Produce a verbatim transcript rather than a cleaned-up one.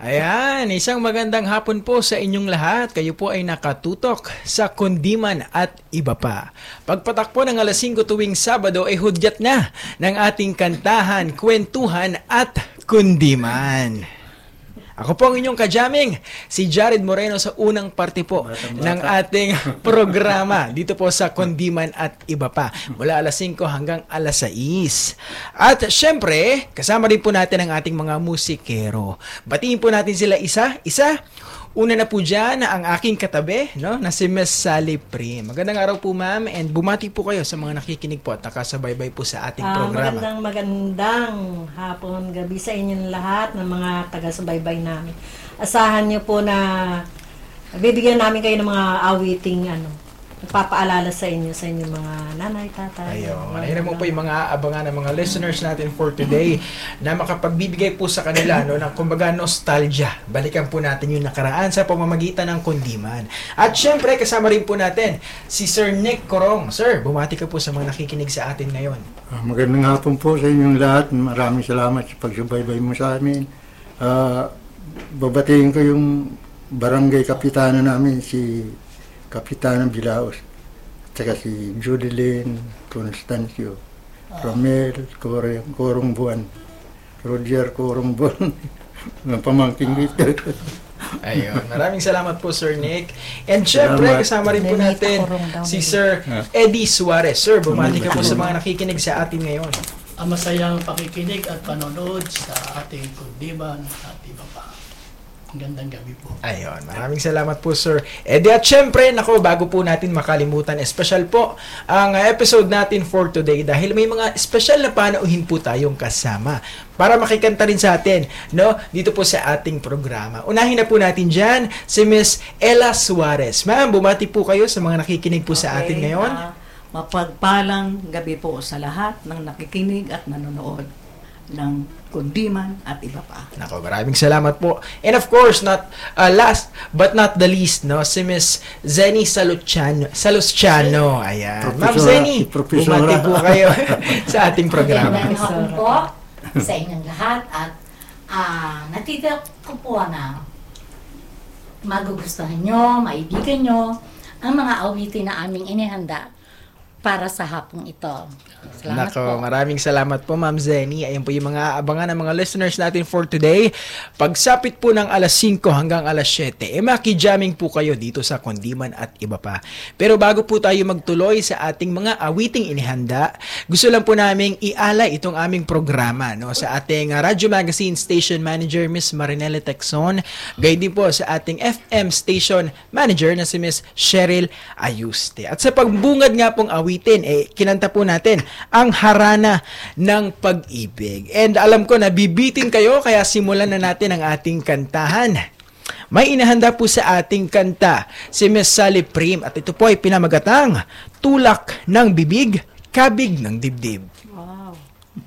Ayan, isang magandang hapon po sa inyong lahat. Kayo po ay nakatutok sa Kundiman at iba pa. Pagpatak po ng alas singko tuwing Sabado ay hudyat na ng ating kantahan, kwentuhan at kundiman. Ako po ang inyong kajaming, si Jared Moreno sa unang parte po ng ating programa dito po sa Kundiman at iba pa. Mula alas singko hanggang alas sais. At syempre, kasama rin po natin ang ating mga musikero. Batiin po natin sila isa-isa. Una na po dyan ang aking katabi, no, na si Miss Sally Prim. Magandang araw po, ma'am, and bumati po kayo sa mga nakikinig po at nakasabay-bay po sa ating uh, programa. Magandang magandang hapon, gabi sa inyong lahat ng mga taga-subaybay namin. Asahan niyo po na bibigyan namin kayo ng mga awiting ano, nagpapaalala sa inyo, sa inyong mga nanay, tatay. Ayun, manahiram mo po yung mga aabangan ng mga listeners natin for today na makapagbibigay po sa kanila no, ng kumbaga nostalgia. Balikan po natin yung nakaraan sa pamamagitan ng kundiman. At syempre, kasama rin po natin si Sir Nick Corong. Sir, bumati ka po sa mga nakikinig sa atin ngayon. Uh, magandang hapon po sa inyong lahat. Maraming salamat sa pagsubaybay mo sa amin. Uh, babatiin ko yung barangay kapitana namin, si Kapitana Bilaos, at saka si Judeline Constancio, Romel Corong, Corong Buwan, Roger Corong Buwan, ng pamangking dito. Ayun, maraming salamat po, Sir Nick. And syempre, kasama rin po natin si Sir Eddie Suarez. Sir, bumati ka po sa mga nakikinig sa atin ngayon. Ang masayang pakikinig at panonood sa ating kundiman at iba pa. Gandang gabi po. Ayun, maraming salamat po, Sir Eddie. At syempre, nako, bago po natin makalimutan, special po ang episode natin for today dahil may mga special na panauhin po tayong kasama para makikanta rin sa atin, no? Dito po sa ating programa. Unahin na po natin dyan si Miss Ella Suarez. Ma'am, bumati po kayo sa mga nakikinig po sa atin ngayon. Uh, mapagpalang gabi po sa lahat ng nakikinig at nanonood ng kundiman at iba pa. Nako, maraming salamat po. And of course, not uh, last but not the least, no, si Miss Zenny Salustiano. Salustiano. Ayan. Ma'am Zenny, bumati po kayo sa ating programa. Magandang hapon po sa inyong lahat at uh, natitira ko po na magugustuhan nyo, maibigan nyo ang mga awitin na aming inihanda para sa hapong ito. Salamat Nako, po. maraming salamat po, Ma'am Zenny. Ayan po yung mga abangan ng mga listeners natin for today. Pagsapit po ng alas singko hanggang alas siyete, eh makijamming po kayo dito sa Kundiman at iba pa. Pero bago po tayo magtuloy sa ating mga awiting inihanda, gusto lang po naming ialay itong aming programa, no, sa ating uh, Radyo Magazine Station Manager, Miss Marinela Texon. Gayon din po sa ating F M Station Manager na si Miss Cheryl Ayuste. At sa pagbungad nga pong awitin, eh, kinanta po natin ang harana ng pag-ibig. And alam ko na bibitin kayo, kaya simulan na natin ang ating kantahan. May inahanda po sa ating kanta si Miss Sally Prim at ito po ay pinamagatang Tulak ng Bibig, Kabig ng Dibdib. Wow.